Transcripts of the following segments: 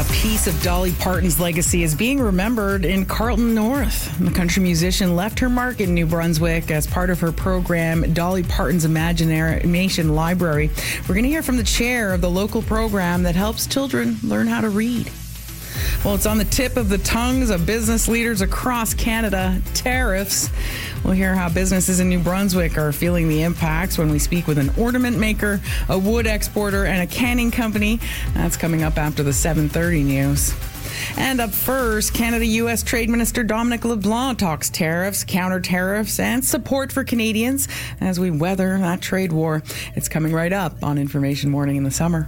A piece of Dolly Parton's legacy is being remembered in Carlton North. The country musician left her mark in New Brunswick as part of her program, Dolly Parton's Imagination Library. We're going to hear from the chair of the local program that helps children learn how to read. Well, it's on the tip of the tongues of business leaders across Canada. Tariffs. We'll hear how businesses in New Brunswick are feeling the impacts when we speak with an ornament maker, a wood exporter, and a canning company. That's coming up after the 7:30 news. And up first, Canada-U.S. Trade Minister Dominic LeBlanc talks tariffs, counter-tariffs, and support for Canadians as we weather that trade war. It's coming right up on Information Morning in the summer.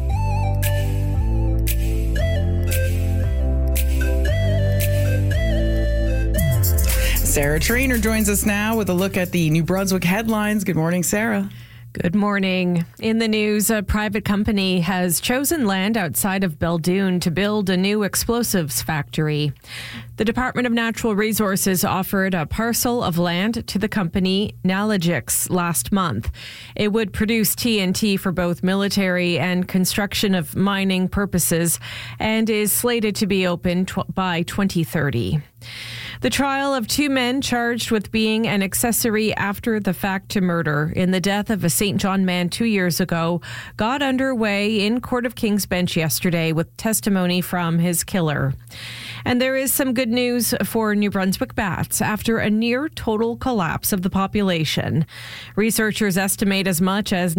Sarah Trainer joins us now with a look at the New Brunswick headlines. Good morning, Sarah. Good morning. In the news, a private company has chosen land outside of Beldoon to build a new explosives factory. The Department of Natural Resources offered a parcel of land to the company Nalogix last month. It would produce TNT for both military and construction of mining purposes and is slated to be open by 2030. The trial of two men charged with being an accessory after the fact to murder in the death of a St. John man 2 years ago got underway in Court of King's Bench yesterday with testimony from his killer. And there is some good news for New Brunswick bats after a near total collapse of the population. Researchers estimate as much as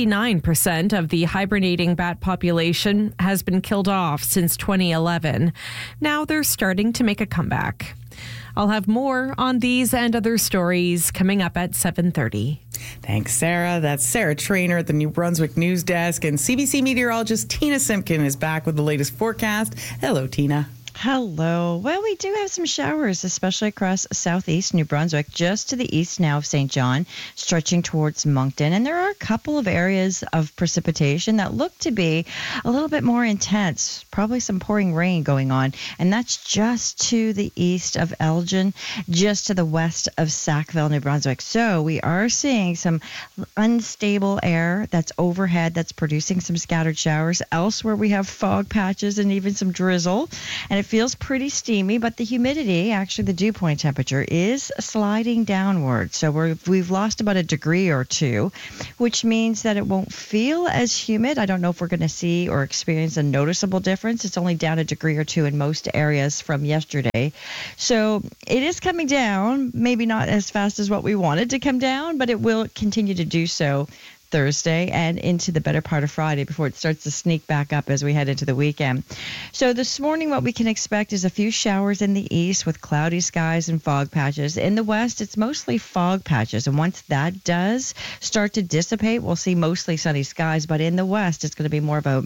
99% of the hibernating bat population has been killed off since 2011. Now they're starting to make a comeback. I'll have more on these and other stories coming up at 7:30. Thanks, Sarah. That's Sarah Trainer at the New Brunswick News Desk. And CBC meteorologist Tina Simpkin is back with the latest forecast. Hello, Tina. Hello. Well, we do have some showers, especially across southeast New Brunswick, just to the east now of St. John, stretching towards Moncton. And there are a couple of areas of precipitation that look to be a little bit more intense, probably some pouring rain going on. And that's just to the east of Elgin, just to the west of Sackville, New Brunswick. So we are seeing some unstable air that's overhead that's producing some scattered showers. Elsewhere, we have fog patches and even some drizzle. And it feels pretty steamy, but the humidity, actually the dew point temperature, is sliding downward. So we've lost about a degree or two, which means that it won't feel as humid. I don't know if we're going to see or experience a noticeable difference. It's only down a degree or two in most areas from yesterday. So it is coming down, maybe not as fast as what we wanted to come down, but it will continue to do so Thursday and into the better part of Friday before it starts to sneak back up as we head into the weekend. So this morning, what we can expect is a few showers in the east with cloudy skies and fog patches. In the west, it's mostly fog patches. And once that does start to dissipate, we'll see mostly sunny skies. But in the west, it's going to be more of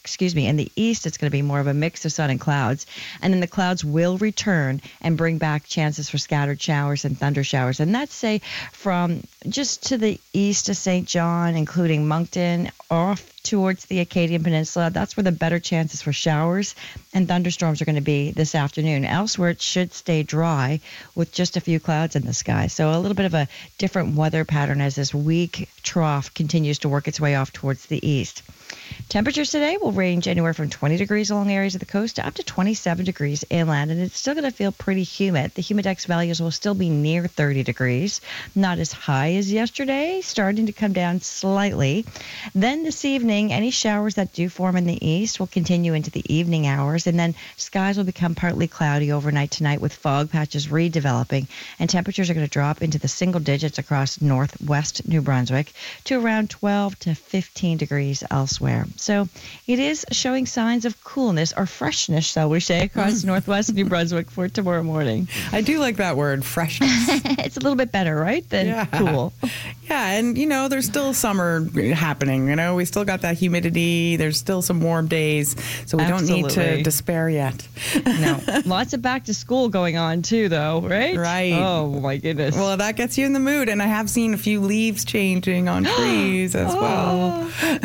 in the east, it's going to be more of a mix of sun and clouds. And then the clouds will return and bring back chances for scattered showers and thunder showers. And that's, say, from just to the east of St. John, including Moncton, off towards the Acadian Peninsula. That's where the better chances for showers and thunderstorms are going to be this afternoon. Elsewhere, it should stay dry with just a few clouds in the sky. So a little bit of a different weather pattern as this weak trough continues to work its way off towards the east. Temperatures today will range anywhere from 20 degrees along areas of the coast to up to 27 degrees inland, and it's still going to feel pretty humid. The humidex values will still be near 30 degrees, not as high as yesterday, starting to come down slightly. Then this evening, any showers that do form in the east will continue into the evening hours, and then skies will become partly cloudy overnight tonight with fog patches redeveloping, and temperatures are going to drop into the single digits across northwest New Brunswick to around 12 to 15 degrees elsewhere. So it is showing signs of coolness or freshness, shall we say, across northwest New Brunswick for tomorrow morning. I do like that word, freshness. It's a little bit better, right, than cool. Yeah, and, there's still summer happening. We still got that humidity. There's still some warm days, so we don't need to despair yet. No. Lots of back to school going on, too, though, right? Right. Oh, my goodness. Well, that gets you in the mood, and I have seen a few leaves changing on trees as well.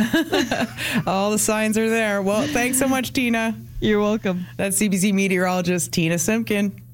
All the signs are there. Well, thanks so much, Tina. You're welcome. That's CBC meteorologist Tina Simpkin.